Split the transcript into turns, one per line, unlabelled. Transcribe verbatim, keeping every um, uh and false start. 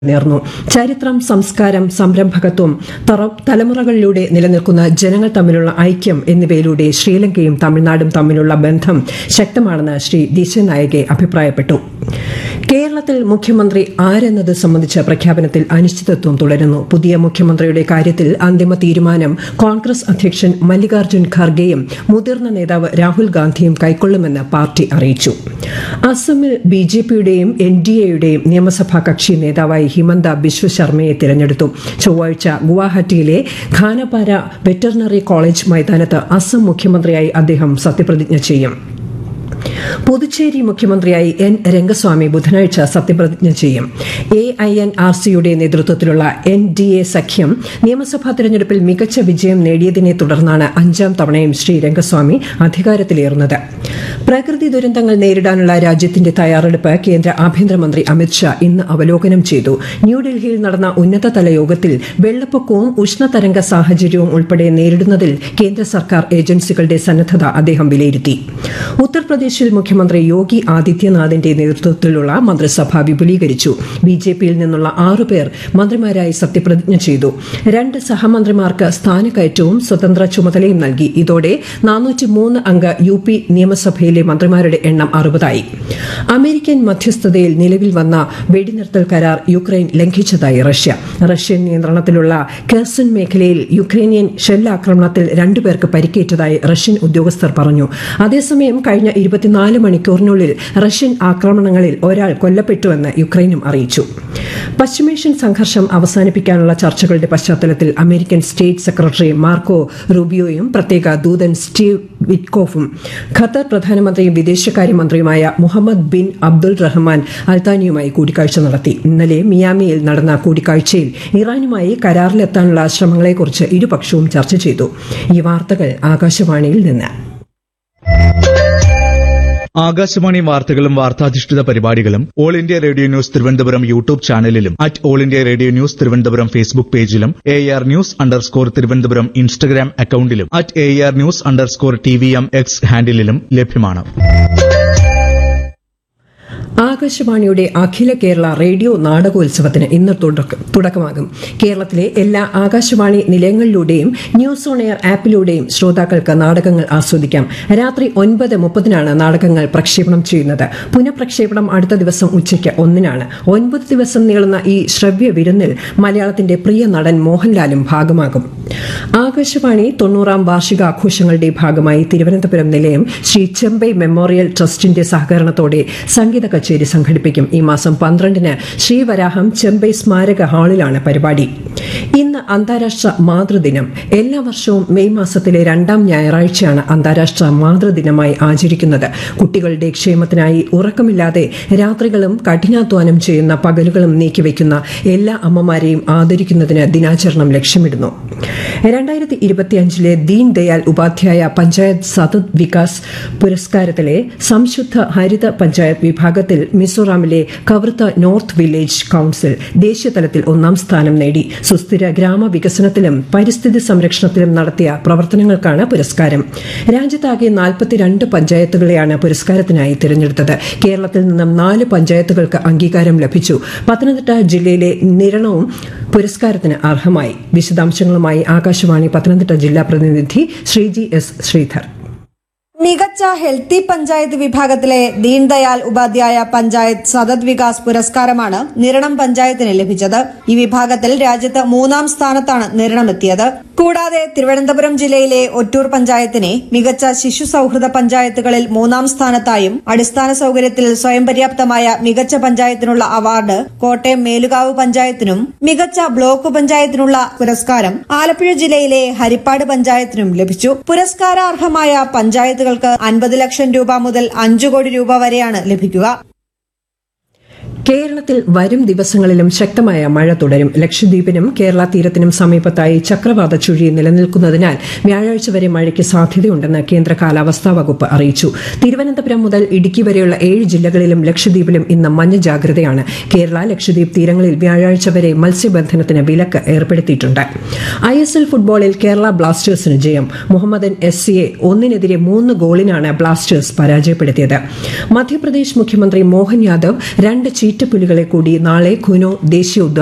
നേർന്നു. ചരിത്രം, സംസ്കാരം, സംരംഭകത്വം, തലമുറകളിലൂടെ നിലനിൽക്കുന്ന ജനങ്ങൾ തമ്മിലുള്ള ഐക്യം എന്നിവയിലൂടെ ശ്രീലങ്കയും തമിഴ്നാടും തമ്മിലുള്ള ബന്ധം ശക്തമാണെന്ന് ശ്രീ ദിശനായകെ അഭിപ്രായപ്പെട്ടു. കേരളത്തിൽ മുഖ്യമന്ത്രി ആരെന്നത് സംബന്ധിച്ച പ്രഖ്യാപനത്തിൽ അനിശ്ചിതത്വം തുടരുന്നു. പുതിയ മുഖ്യമന്ത്രിയുടെ കാര്യത്തിൽ അന്തിമ തീരുമാനം കോൺഗ്രസ് അധ്യക്ഷൻ മല്ലികാർജ്ജുൻ ഖാർഗെയും മുതിർന്ന നേതാവ് രാഹുൽ ഗാന്ധിയും കൈക്കൊള്ളുമെന്ന് പാർട്ടി അറിയിച്ചു. അസമിൽ ബി ജെ പിയുടെയും എൻ ഡി എയുടെയും നിയമസഭാ കക്ഷി നേതാവായി ഹിമന്ത ബിശ്വ ശർമ്മയെ തിരഞ്ഞെടുത്തു. ചൊവ്വാഴ്ച ഗുവാഹട്ടിയിലെ ഖാനപാര വെറ്ററിനറി കോളേജ് മൈതാനത്ത് അസം മുഖ്യമന്ത്രിയായി അദ്ദേഹം സത്യപ്രതിജ്ഞ ചെയ്യും. പുതുച്ചേരി മുഖ്യമന്ത്രിയായി എൻ രംഗസ്വാമി ബുധനാഴ്ച സത്യപ്രതിജ്ഞ ചെയ്യും. എ ഐ എൻ ആർ സിയുടെ നേതൃത്വത്തിലുള്ള എൻ ഡി എ സഖ്യം നിയമസഭാ തെരഞ്ഞെടുപ്പിൽ മികച്ച വിജയം നേടിയതിനെ തുടർന്നാണ് അഞ്ചാം തവണയും ശ്രീ രംഗസ്വാമി അധികാരത്തിലേറുന്നത്. പ്രകൃതി ദുരന്തങ്ങൾ നേരിടാനുള്ള രാജ്യത്തിന്റെ തയ്യാറെടുപ്പ് കേന്ദ്ര ആഭ്യന്തരമന്ത്രി അമിത്ഷാ ഇന്ന് അവലോകനം ചെയ്തു. ന്യൂഡൽഹിയിൽ നടന്ന ഉന്നതതല യോഗത്തിൽ വെള്ളപ്പൊക്കവും ഉഷ്ണതരംഗ സാഹചര്യവും ഉൾപ്പെടെ നേരിടുന്നതിൽ കേന്ദ്ര സർക്കാർ ഏജൻസികളുടെ സന്നദ്ധത അദ്ദേഹം വിലയിരുത്തി. ഉത്തർപ്രദേശിൽ മുഖ്യമന്ത്രി യോഗി ആദിത്യനാഥിന്റെ നേതൃത്വത്തിലുള്ള മന്ത്രിസഭ വിപുലീകരിച്ചു. ബി ജെ പിയിൽ നിന്നുള്ള ആറുപേർ മന്ത്രിമാരായി സത്യപ്രതിജ്ഞ ചെയ്തു. രണ്ട് സഹമന്ത്രിമാർക്ക് സ്ഥാനക്കയറ്റവും സ്വതന്ത്ര ചുമതലയും നൽകി. ഇതോടെ നാനൂറ്റിമൂന്ന് അംഗ യു പി നിയമസഭയിലെ മന്ത്രിമാരുടെ എണ്ണം അറുപതായി. അമേരിക്കൻ മധ്യസ്ഥതയിൽ നിലവിൽ വന്ന വെടിനിർത്തൽ കരാർ യുക്രൈൻ ലംഘിച്ചതായി റഷ്യ. റഷ്യൻ നിയന്ത്രണത്തിലുള്ള കെർസൺ മേഖലയിൽ യുക്രൈനിയൻ ഷെല്ലാക്രമണത്തിൽ രണ്ടുപേർക്ക് പരിക്കേറ്റതായി റഷ്യൻ ഉദ്യോഗസ്ഥർ പറഞ്ഞു. അതേസമയം കഴിഞ്ഞ ഇരുപത്തിനാല് മണിക്കൂറിനുള്ളിൽ റഷ്യൻ ആക്രമണങ്ങളിൽ ഒരാൾ കൊല്ലപ്പെട്ടുവെന്ന് യുക്രൈനും അറിയിച്ചു. പശ്ചിമേഷ്യൻ സംഘർഷം അവസാനിപ്പിക്കാനുള്ള ചർച്ചകളുടെ പശ്ചാത്തലത്തിൽ അമേരിക്കൻ സ്റ്റേറ്റ് സെക്രട്ടറി മാർക്കോ റൂബിയോയും പ്രത്യേക ദൂതൻ സ്റ്റീവ് വിറ്റ്കോഫും ഖത്തർ പ്രധാനമന്ത്രിയും വിദേശകാര്യമന്ത്രിയുമായ മുഹമ്മദ് ബിൻ അബ്ദുൾ റഹ്മാൻ അൽത്താനിയുമായി കൂടിക്കാഴ്ച നടത്തി. ഇന്നലെ മിയാമിയിൽ നടന്ന കൂടിക്കാഴ്ചയിൽ ഇറാനുമായി കരാറിലെത്താനുള്ള ശ്രമങ്ങളെക്കുറിച്ച് ഇരുപക്ഷവും ചർച്ച ചെയ്തു. ഈ വാർത്തകൾ ആകാശവാണിയിൽ നിന്ന്.
ആകാശവാണി വാർത്തകളും വാർത്താധിഷ്ഠിത പരിപാടികളും all India radio news Thiruvananthapuram YouTube ചാനലിലും at all India radio news Thiruvananthapuram Facebook പേജിലും A R news underscore Thiruvananthapuram Instagram അക്കൌണ്ടിലും at A R news underscore T V M X ഹാൻഡിലും ലഭ്യമാണ്.
ആകാശവാണിയുടെ അഖില കേരള റേഡിയോ നാടകോത്സവത്തിന് ഇന്ന് തുടക്കമാകും. കേരളത്തിലെ എല്ലാ ആകാശവാണി നിലയങ്ങളിലൂടെയും ന്യൂസ് ഓൺ എയർ ആപ്പിലൂടെയും ശ്രോതാക്കൾക്ക് നാടകങ്ങൾ ആസ്വദിക്കാം. രാത്രി ഒൻപത് മുപ്പതിനാണ് നാടകങ്ങൾ പ്രക്ഷേപണം ചെയ്യുന്നത്. പുനഃപ്രക്ഷേപണം അടുത്ത ദിവസം ഉച്ചയ്ക്ക് ഒന്നിനാണ്. ഒൻപത് ദിവസം നീളുന്ന ഈ ശ്രവ്യ വിരുന്നിൽ മലയാളത്തിന്റെ പ്രിയ നടൻ മോഹൻലാലും ഭാഗമാകും. ആകാശവാണി തൊണ്ണൂറാം വാർഷികാഘോഷങ്ങളുടെ ഭാഗമായി തിരുവനന്തപുരം നിലയം ശ്രീ ചെമ്പൈ മെമ്മോറിയൽ ട്രസ്റ്റിന്റെ സഹകരണത്തോടെ സംഗീത കച്ചേരി സംഘടിപ്പിക്കും. ഈ മാസം പന്ത്രണ്ടിന് ശ്രീവരാഹം ചെമ്പൈ സ്മാരക ഹാളിലാണ് പരിപാടി. ഇന്ന് അന്താരാഷ്ട്ര മാതൃദിനം. എല്ലാ വർഷവും മെയ് മാസത്തിലെ രണ്ടാം ഞായറാഴ്ചയാണ് അന്താരാഷ്ട്ര മാതൃദിനമായി ആചരിക്കുന്നത്. കുട്ടികളുടെ ക്ഷേമത്തിനായി ഉറക്കമില്ലാതെ രാത്രികളും കഠിനാധ്വാനം ചെയ്യുന്ന പകലുകളും നീക്കിവെക്കുന്ന എല്ലാ അമ്മമാരെയും ആദരിക്കുന്നതിന് ദിനാചരണം ലക്ഷ്യമിടുന്നു. രണ്ടായിരത്തി ഇരുപത്തിയഞ്ചിലെ ദീൻ ദയാൽ ഉപാധ്യായ പഞ്ചായത്ത് സതത് വികാസ് പുരസ്കാരത്തിലെ സംശുദ്ധ ഹരിത പഞ്ചായത്ത് വിഭാഗത്തിൽ മിസോറാമിലെ കവർത്ത നോർത്ത് വില്ലേജ് കൌൺസിൽ ദേശീയതലത്തിൽ ഒന്നാം സ്ഥാനം നേടി. സുസ്ഥിര ഗ്രാമവികസനത്തിലും പരിസ്ഥിതി സംരക്ഷണത്തിലും നടത്തിയ പ്രവർത്തനങ്ങൾക്കാണ് പുരസ്കാരം. രാജ്യത്താകെ നാൽപ്പത്തിരണ്ട് പഞ്ചായത്തുകളെയാണ് പുരസ്കാരത്തിനായി തിരഞ്ഞെടുത്തത്. കേരളത്തിൽ നിന്നും നാല് പഞ്ചായത്തുകൾക്ക് അംഗീകാരം ലഭിച്ചു. പത്തനംതിട്ട ജില്ലയിലെ നിരണവും പുരസ്കാരത്തിന് അർഹമായി. വിശദാംശങ്ങളുമായി ആകാശവാണി പത്തനംതിട്ട ജില്ലാ പ്രതിനിധി ശ്രീജി എസ് ശ്രീധർ.
മികച്ച ഹെൽത്തി പഞ്ചായത്ത് വിഭാഗത്തിലെ ദീൻദയാൽ ഉപാധ്യായ പഞ്ചായത്ത് സതത് വികാസ് പുരസ്കാരമാണ് നിരണം പഞ്ചായത്തിന് ലഭിച്ചത്. ഈ വിഭാഗത്തിൽ രാജ്യത്ത് മൂന്നാം സ്ഥാനത്താണ് നിരണം എത്തിയത്. കൂടാതെ തിരുവനന്തപുരം ജില്ലയിലെ ഒറ്റൂർ പഞ്ചായത്തിനെ മികച്ച ശിശു സൌഹൃദ പഞ്ചായത്തുകളിൽ മൂന്നാം സ്ഥാനത്തായും അടിസ്ഥാന സൌകര്യത്തിൽ സ്വയം പര്യാപ്തമായ മികച്ച പഞ്ചായത്തിനുള്ള അവാർഡ് കോട്ടയം മേലുകാവ് പഞ്ചായത്തിനും മികച്ച ബ്ലോക്ക് പഞ്ചായത്തിനുള്ള പുരസ്കാരം ആലപ്പുഴ ജില്ലയിലെ ഹരിപ്പാട് പഞ്ചായത്തിനും ലഭിച്ചു. പുരസ്കാരാർഹമായ പഞ്ചായത്തുകൾ അൻപത് ലക്ഷം രൂപ മുതൽ അഞ്ചു കോടി രൂപ വരെയാണ് ലഭിക്കുക.
കേരളത്തിൽ വരും ദിവസങ്ങളിലും ശക്തമായ മഴ തുടരും. ലക്ഷദ്വീപിനും കേരള തീരത്തിനും സമീപത്തായി ചക്രവാത ചുഴി നിലനിൽക്കുന്നതിനാൽ വ്യാഴാഴ്ച വരെ മഴയ്ക്ക് സാധ്യതയുണ്ടെന്ന് കേന്ദ്ര കാലാവസ്ഥാ വകുപ്പ് അറിയിച്ചു. തിരുവനന്തപുരം മുതൽ ഇടുക്കി വരെയുള്ള ഏഴ് ജില്ലകളിലും ലക്ഷദ്വീപിലും ഇന്ന് മഞ്ഞ ജാഗ്രതയാണ്. കേരള ലക്ഷദ്വീപ് തീരങ്ങളിൽ വ്യാഴാഴ്ച വരെ മത്സ്യബന്ധനത്തിന് വിലക്ക് ഏർപ്പെടുത്തിയിട്ടുണ്ട്. ഐ എസ് എൽ ഫുട്ബോളിൽ കേരള ബ്ലാസ്റ്റേഴ്സിന് ജയം. മുഹമ്മദൻ എസ് സിയെ ഒന്നിനെതിരെ മൂന്ന് ഗോളിനാണ് ബ്ലാസ്റ്റേഴ്സ് പരാജയപ്പെടുത്തിയത്. മധ്യപ്രദേശ് മുഖ്യമന്ത്രി മോഹൻ യാദവ് രണ്ട് ചീറ്റപ്പുലികളെ കൂടി നാളെ കുനോ ദേശീയോദ്യാനം